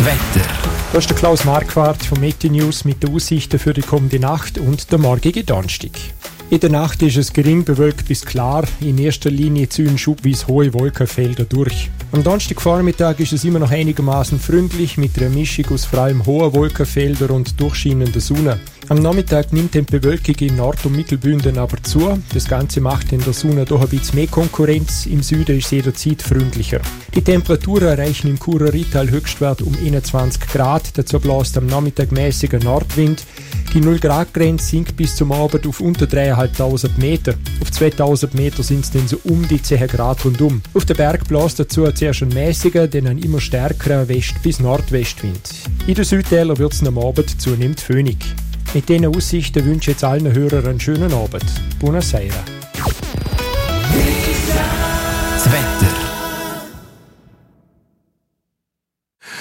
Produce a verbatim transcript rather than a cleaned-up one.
Wetter. Das ist der Klaus Marquardt von Meteo News mit den Aussichten für die kommende Nacht und der morgige Donnerstag. In der Nacht ist es gering bewölkt bis klar. In erster Linie ziehen schubweise hohe Wolkenfelder durch. Am Donnerstagvormittag ist es immer noch einigermaßen freundlich mit einer Mischung aus vor allem hohen Wolkenfeldern und durchscheinender Sonne. Am Nachmittag nimmt die Bewölkung in Nord- und Mittelbünden aber zu. Das Ganze macht in der Sonne doch ein bisschen mehr Konkurrenz. Im Süden ist es jederzeit freundlicher. Die Temperaturen erreichen im Churer Rital Höchstwert um einundzwanzig Grad. Dazu bläst am Nachmittag mäßiger Nordwind. Die null Grad Grenze sinkt bis zum Abend auf unter dreitausendfünfhundert Meter. Auf zweitausend Meter sind es dann so um die zehn Grad rundum. Auf den Berg bläst dazu zuerst ein mäßiger, dann ein immer stärkerer West- bis Nordwestwind. In den Südtälern wird es am Abend zunehmend föhnig. Mit diesen Aussichten wünsche ich jetzt allen Hörern einen schönen Abend. Buonasera.